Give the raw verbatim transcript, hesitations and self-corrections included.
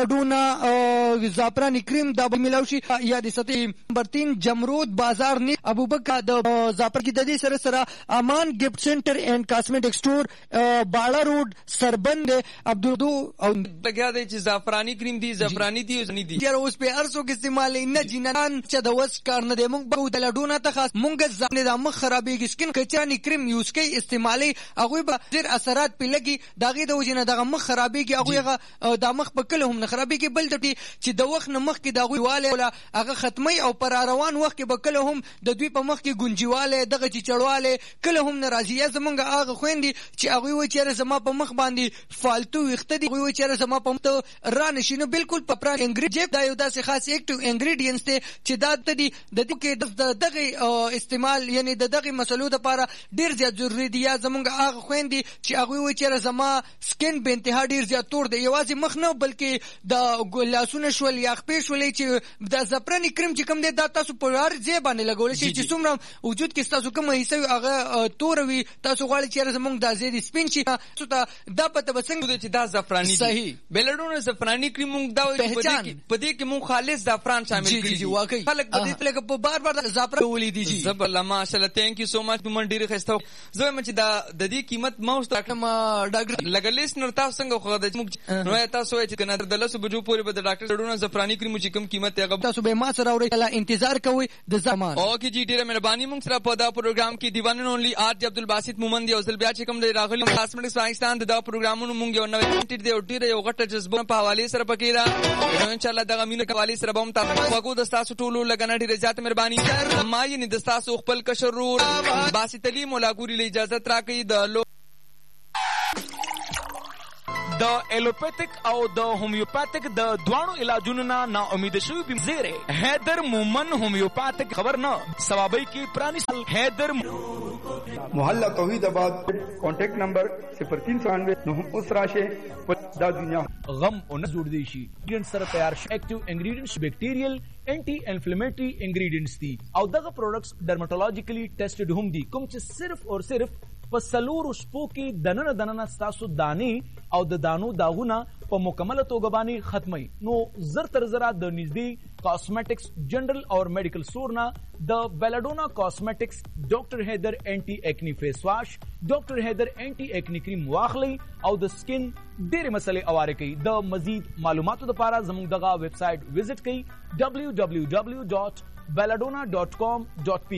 بیلاډونا زعفرانی کریم دا به ملاو شي. یا د سطح نمبر تین جمرود بازار نی ابوبکر د زعفر کی د دې سره سره امان گفت سنټر اینڈ کاسمیټک سٹور باړه روډ سربند عبدالدو او لګیا دی چې زعفرانی کریم دی زعفرانی دی او ځنی دی یاره اوس په ارسو کې استعمال نه جنان چې د وس کار نه دی. مونږ به د لډونه ته خاص مونږ ځنه د مخ خرابېږي سکین کچانی کریم یوز کوي استعمالي هغه به ډېر اثرات په لګي داغه د وجنه دغه مخ خرابېږي هغه د مخ په کله هم نه خرابېږي بل د چې د وخت نه مخ کې دغه واله هغه ختمي او پر روان وخت کې به کله هم د دوی په مخ کې ګونجواله دغه چې چړواله کله هم ناراضي زمونږ هغه خويندې چې هغه و چې زما په مخ باندې فالتو وخت دي هغه چې زما په مخ را نشینو بالکل په پران انګریډینټ دا یو داسې خاص اکټیو انګریډینټس دي چې دا د دې کې دغه استعمال یعنی د دغه مسلو لپاره ډیر زیات ضروری دي. یا زمونږ هغه خويندې چې هغه و چې زما سکین به انتها ډیر زیات تور دی یوازې مخ نه بلکې د لاسونه شول یا خپې شولې چې د زعفرانی کریم چې کوم دی دا تاسو په هر ځای باندې لګول شي چې څومره وجود کې تاسو کوم حصہ هغه تور وي تاسو غواړئ چې زمونږ د زیات سپین شي تاسو ته دا پته وسنګ چې دا زعفرانی صحیح بیلاډونا زعفرانی کریم مونږ دا په دې کې مونږ خالص زعفران شامل کړی دي واقعي خلک په دې لکه په بار بار زعفران ولیدي جی زب الله ماشاءالله ثانک یو سو مچ مون ډیر خسته زه مچ دا د دې قیمت ما اوس تاکم ډاکټر لګلیس نور تاسو څنګه خو د مونږ نو تاسو چې کنه د لاسو بجو پورې به د ډاکټر بیلاډونا زعفرانی کریم چې کم قیمت هغه تاسو به ما سره اورئ انتظار کوئ د زمان اوکے جی ډیره مهرباني مونږ سره په دا پروګرام کې دیوان اونلی آر عبدالباسط مومند یو ځل بیا چې کوم دی راغلی کاسمیټکس پاکستان د دا پروګرامونو مونږ یو نوې کنټینټ دی او ډیره یو غټه جذبه په حواله سره پکې را ان شاء الله دغه مینه حواله سره به هم تاسو وګورئ د تاسو ټولو لګنه ډیره زیات مهرباني ما یې نه د تاسو خپل کشر رور باسط علي مولا ګوري له اجازه راکړي د د ایلوپیتک او د هومیوپیتک د دوانو علاجونو نه نا امید شوی بمزیره حیدر مومن هومیوپیتک خبر نه ثوابی کی پرانی سال حیدر محلہ توحید آباد کانٹیکٹ نمبر صفر تین سو انوے نو اس راشے دا دنیا غم اون جوړ دی شي ګن سره تیار شي اکټیو انګریډینټس بیکټیریل انټي انفلیمیټری انګریډینټس دي او دغه پروډکټس ډرماټولوژیکلی ټیسټډ هم دي کوم چې صرف اور صرف په سلور شپو کې دننه دننه ستاسو دانی او د دانو داغونه په مکمل توګه باندې ختمي. نو زر تر زرا د نږدې کاسمیټکس جنرال او میډیکل سٹور نه د بیلاډونا کاسمیټکس ډاکټر هیدر انټي ایکنی فیس واش ډاکټر هیدر انټي ایکنی کریم واخلي او د سکین ډېر مسلې اواره کوي. د مزید معلوماتو لپاره زموږ دغه ویب سټ وزټ کړئ ڈبلیو ڈبلیو ڈبلیو ډاٹ بیلاډونا ډاٹ کام ډاٹ پی